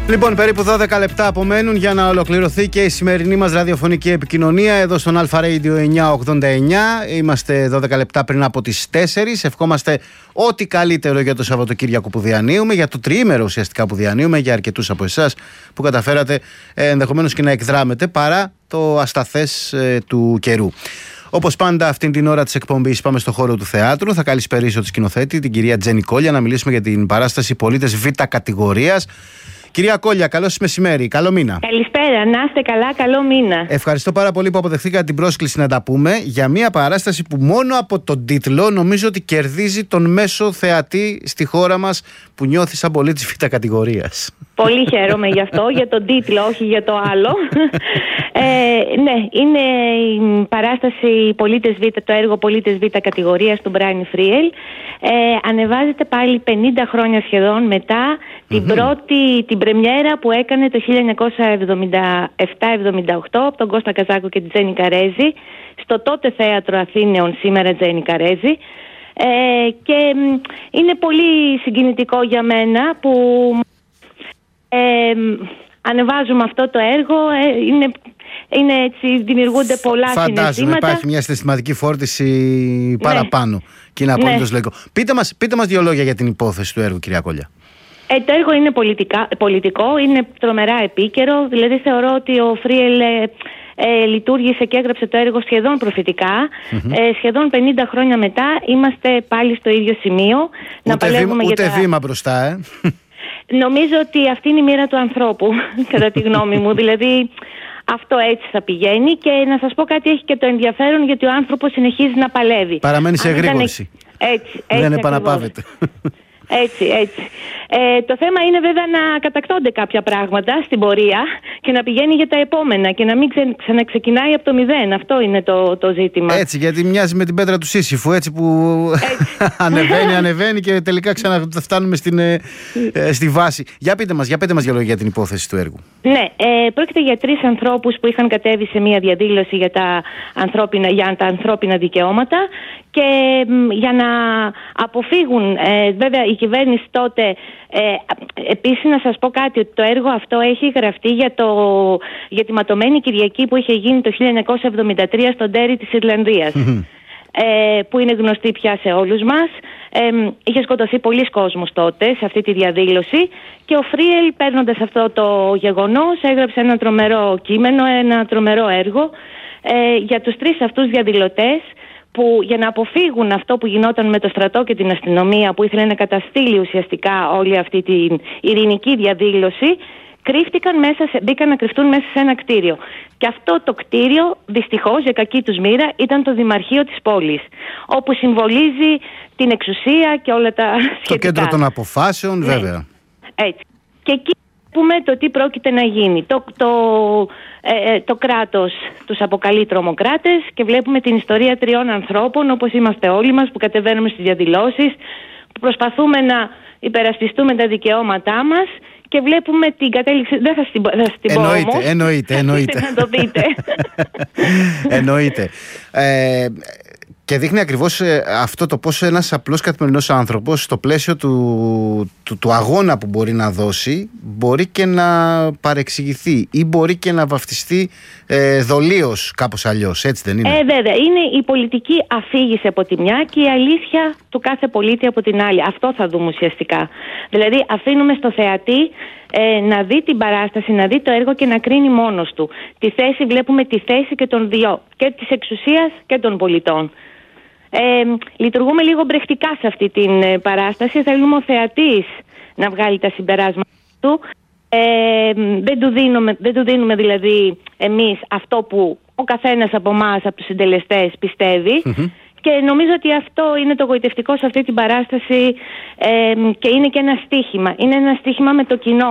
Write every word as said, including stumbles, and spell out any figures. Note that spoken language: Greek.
Λοιπόν, περίπου δώδεκα λεπτά απομένουν για να ολοκληρωθεί και η σημερινή μας ραδιοφωνική επικοινωνία εδώ στον Αλφα Radio εννιακόσια ογδόντα εννιά. Είμαστε δώδεκα λεπτά πριν από τις τέσσερις. Ευχόμαστε ό,τι καλύτερο για το Σαββατοκύριακο που διανύουμε, για το τριήμερο ουσιαστικά που διανύουμε, για αρκετούς από εσάς που καταφέρατε ε, ενδεχομένως και να εκδράμετε παρά το ασταθές ε, του καιρού. Όπως πάντα, αυτήν την ώρα της εκπομπής πάμε στο χώρο του θεάτρου. Θα καλησπερίσω τη σκηνοθέτη, την κυρία Τζέννη Κόλια, να μιλήσουμε για την παράσταση Πολίτες Β κατηγορίας. Κυρία Κόλια, καλώς μεσημέρι, καλό μήνα. Καλησπέρα, να είστε καλά, καλό μήνα. Ευχαριστώ πάρα πολύ που αποδεχθήκατε την πρόσκληση να τα πούμε για μια παράσταση που μόνο από τον τίτλο νομίζω ότι κερδίζει τον μέσο θεατή στη χώρα μας που νιώθει σαν πολίτης Β κατηγορίας. Πολύ χαίρομαι γι' αυτό, για τον τίτλο, όχι για το άλλο. ε, ναι, είναι η παράσταση Πολίτες Β, το έργο Πολίτες Β κατηγορίας του Μπράιν Φρίελ. Ε, ανεβάζεται πάλι πενήντα χρόνια σχεδόν μετά την mm-hmm. πρώτη, την πρεμιέρα που έκανε το χίλια εννιακόσια εβδομήντα επτά εβδομήντα οκτώ από τον Κώστα Καζάκο και την Τζέννη Καρέζη στο τότε Θέατρο Αθήνεων, σήμερα Τζέννη Καρέζη. Ε, και είναι πολύ συγκινητικό για μένα που ε, ανεβάζουμε αυτό το έργο. Ε, είναι, είναι έτσι, δημιουργούνται πολλά Φαντάζομαι, συναισθήματα. Φαντάζομαι υπάρχει μια συναισθηματική φόρτιση παραπάνω. Ναι. Και είναι απόλυτος ναι. λογικό. Πείτε μας, πείτε μας δύο λόγια για την υπόθεση του έργου, κυρία Κόλια. Ε, το έργο είναι πολιτικά, πολιτικό, είναι τρομερά επίκαιρο. Δηλαδή θεωρώ ότι ο Φρίελ ε, ε, λειτουργήσε και έγραψε το έργο σχεδόν προφητικά. Mm-hmm. Ε, σχεδόν πενήντα χρόνια μετά είμαστε πάλι στο ίδιο σημείο. Ούτε, να παλεύουμε βήμα, ούτε για τα... βήμα μπροστά, ε. Νομίζω ότι αυτή είναι η μοίρα του ανθρώπου, κατά τη γνώμη μου. Δηλαδή αυτό έτσι θα πηγαίνει και να σας πω κάτι, έχει και το ενδιαφέρον γιατί ο άνθρωπος συνεχίζει να παλεύει. Παραμένει σε εγρήγορση. Έτσι, έτσι. Δεν επαναπαύεται. Έτσι, έτσι. Ε, το θέμα είναι βέβαια να κατακτώνται κάποια πράγματα στην πορεία και να πηγαίνει για τα επόμενα και να μην ξε, ξαναξεκινάει από το μηδέν. Αυτό είναι το, το ζήτημα. Έτσι, γιατί μοιάζει με την πέτρα του Σύσυφου, έτσι που έτσι. ανεβαίνει, ανεβαίνει και τελικά ξαναφτάνουμε στην, ε, στη βάση. Για πείτε μας, για πείτε μας για λόγια για την υπόθεση του έργου. Ναι, ε, πρόκειται για τρεις ανθρώπους που είχαν κατέβει σε μια διαδήλωση για τα ανθρώπινα, για τα ανθρώπινα δικαιώματα και μ, για να αποφύγουν, ε, βέβαια η κυβέρνηση τότε, ε, επίσης να σας πω κάτι, ότι το έργο αυτό έχει γραφτεί για, το, για τη ματωμένη Κυριακή που είχε γίνει το χίλια εννιακόσια εβδομήντα τρία στον Ντέρι της Ιρλανδίας. Ε, που είναι γνωστή πια σε όλους μας. Ε, είχε σκοτωθεί πολλοί κόσμος τότε σε αυτή τη διαδήλωση και ο Φρίελ, παίρνοντας αυτό το γεγονός, έγραψε ένα τρομερό κείμενο, ένα τρομερό έργο ε, για τους τρεις αυτούς διαδηλωτές που για να αποφύγουν αυτό που γινόταν με το στρατό και την αστυνομία που ήθελε να καταστήλει ουσιαστικά όλη αυτή την ειρηνική διαδήλωση, κρύφτηκαν μέσα σε, μπήκαν να κρυφτούν μέσα σε ένα κτίριο. Και αυτό το κτίριο, δυστυχώς, για κακή τους μοίρα, ήταν το Δημαρχείο της πόλης, όπου συμβολίζει την εξουσία και όλα τα σχετικά. Το κέντρο των αποφάσεων, ναι. Βέβαια. Έτσι. Και εκεί πούμε το τι πρόκειται να γίνει. Το, το, ε, το κράτος τους αποκαλεί τρομοκράτες και βλέπουμε την ιστορία τριών ανθρώπων, όπως είμαστε όλοι μας, που κατεβαίνουμε στις διαδηλώσεις, που προσπαθούμε να υπερασπιστούμε τα δικαιώματά μας. Και βλέπουμε την κατέληξη. Δεν θα στην, θα στην εννοείται, πω όμως. Εννοείται, εννοείται. Να το δείτε. Εννοείται. Ε, και δείχνει ακριβώς ε, αυτό το πόσο ένας απλός καθημερινός άνθρωπος στο πλαίσιο του, του, του αγώνα που μπορεί να δώσει μπορεί και να παρεξηγηθεί ή μπορεί και να βαφτιστεί ε, δολίως κάπως αλλιώς, έτσι δεν είναι? Ε, βέβαια. Είναι η πολιτική αφήγηση από τη μια και η αλήθεια του κάθε πολίτη από την άλλη. Αυτό θα δούμε ουσιαστικά. Δηλαδή αφήνουμε στο θεατή ε, να δει την παράσταση, να δει το έργο και να κρίνει μόνος του. Τη θέση, βλέπουμε τη θέση και των δύο, και της εξουσίας και των πολιτών. Ε, λειτουργούμε λίγο μπρεχτικά σε αυτή την ε, παράσταση. Θέλουμε ο θεατής να βγάλει τα συμπεράσματα του. Ε, δεν, του δίνουμε, δεν του δίνουμε δηλαδή εμείς αυτό που ο καθένας από εμάς, από τους συντελεστές, πιστεύει. Mm-hmm. Και νομίζω ότι αυτό είναι το γοητευτικό σε αυτή την παράσταση ε, και είναι και ένα στίχημα. Είναι ένα στίχημα με το κοινό.